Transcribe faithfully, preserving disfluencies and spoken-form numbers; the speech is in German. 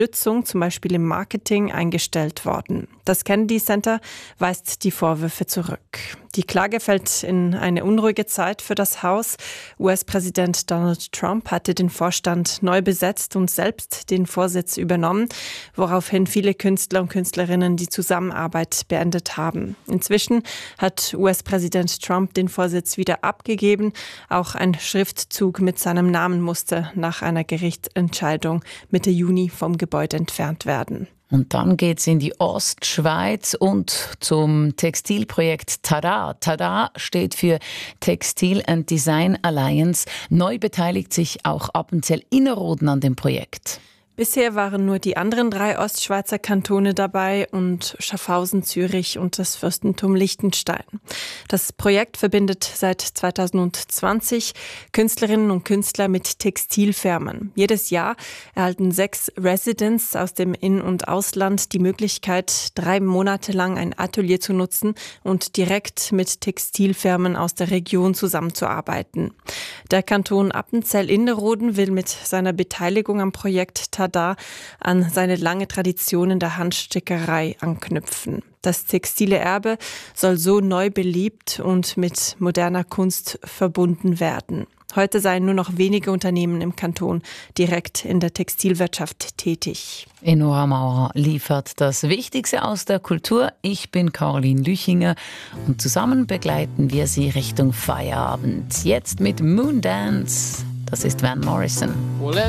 Unterstützung, zum Beispiel im Marketing, eingestellt worden. Das Kennedy Center weist die Vorwürfe zurück. Die Klage fällt in eine unruhige Zeit für das Haus. U S-Präsident Donald Trump hatte den Vorstand neu besetzt und selbst den Vorsitz übernommen, woraufhin viele Künstler und Künstlerinnen die Zusammenarbeit beendet haben. Inzwischen hat U S-Präsident Trump den Vorsitz wieder abgegeben. Auch ein Schriftzug mit seinem Namen musste nach einer Gerichtsentscheidung Mitte Juni vom Gebäude entfernt werden. Und dann geht's in die Ostschweiz und zum Textilprojekt Tada. Tada steht für Textil and Design Alliance. Neu beteiligt sich auch Appenzell-Innerrhoden an dem Projekt. Bisher waren nur die anderen drei Ostschweizer Kantone dabei und Schaffhausen, Zürich und das Fürstentum Liechtenstein. Das Projekt verbindet seit zweitausendzwanzig Künstlerinnen und Künstler mit Textilfirmen. Jedes Jahr erhalten sechs Residents aus dem In- und Ausland die Möglichkeit, drei Monate lang ein Atelier zu nutzen und direkt mit Textilfirmen aus der Region zusammenzuarbeiten. Der Kanton Appenzell-Innerrhoden will mit seiner Beteiligung am Projekt Tada an seine lange Tradition in der Handstickerei anknüpfen. Das textile Erbe soll so neu belebt und mit moderner Kunst verbunden werden. Heute seien nur noch wenige Unternehmen im Kanton direkt in der Textilwirtschaft tätig. Enora Maurer liefert das Wichtigste aus der Kultur. Ich bin Caroline Lüchinger und zusammen begleiten wir Sie Richtung Feierabend. Jetzt mit Moondance. Das ist Van Morrison.